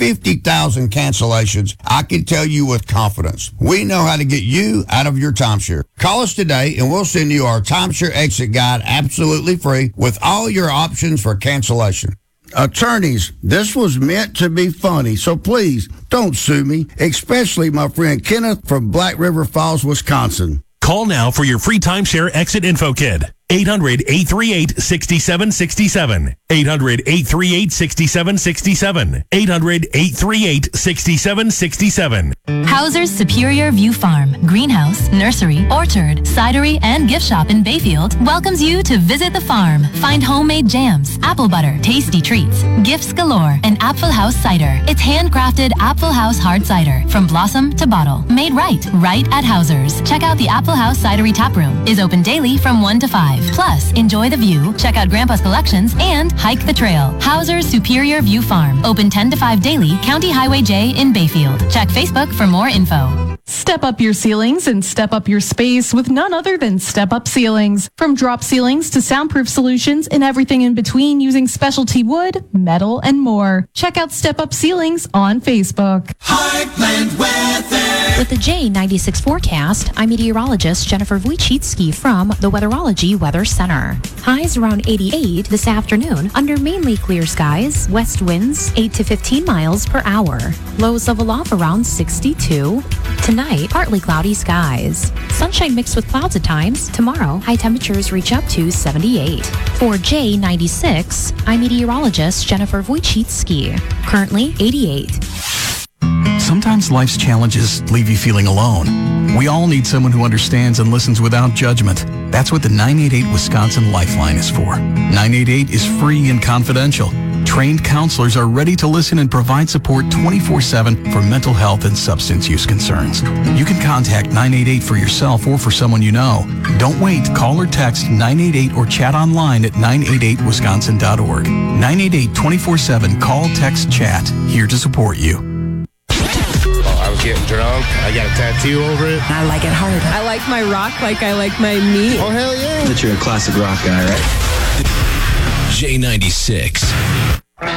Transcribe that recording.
50,000 cancellations, I can tell you with confidence, we know how to get you out of your timeshare. Call us today and we'll send you our timeshare exit guide absolutely free with all your options for cancellation. Attorneys, this was meant to be funny, so please don't sue me, especially my friend Kenneth from Black River Falls, Wisconsin. Call now for your free timeshare exit info kit. 800-838-6767. 800-838-6767. 800-838-6767. Hauser's Superior View Farm, greenhouse, nursery, orchard, cidery, and gift shop in Bayfield welcomes you to visit the farm. Find homemade jams, apple butter, tasty treats, gifts galore, and Apfel House cider. It's handcrafted Apfel House hard cider from blossom to bottle. Made right at Hauser's. Check out the Apfel House Cidery Tap Room. Is open daily from 1 to 5. Plus, enjoy the view, check out Grandpa's collections, and hike the trail. Hauser's Superior View Farm. Open 10 to 5 daily, County Highway J in Bayfield. Check Facebook for more info. Step up your ceilings and step up your space with none other than Step Up Ceilings. From drop ceilings to soundproof solutions and everything in between using specialty wood, metal, and more. Check out Step Up Ceilings on Facebook. Heartland Weather. With the J96 forecast, I'm meteorologist Jennifer Wojcicki from the Weatherology Weather Center. Highs around 88 this afternoon under mainly clear skies, west winds 8 to 15 miles per hour. Lows level off around 62. Tonight, partly cloudy skies. Sunshine mixed with clouds at times. Tomorrow, high temperatures reach up to 78. For J96, I'm meteorologist Jennifer Wojcicki. Currently 88. Sometimes life's challenges leave you feeling alone. We all need someone who understands and listens without judgment. That's what the 988 Wisconsin Lifeline is for. 988 is free and confidential. Trained counselors are ready to listen and provide support 24/7 for mental health and substance use concerns. You can contact 988 for yourself or for someone you know. Don't wait. Call or text 988 or chat online at 988wisconsin.org. 988 24/7. Call, text, chat. Here to support you. I was getting drunk. I got a tattoo over it. I like it hard. I like my rock like I like my meat. Oh, hell yeah. That you're a classic rock guy, right? J96.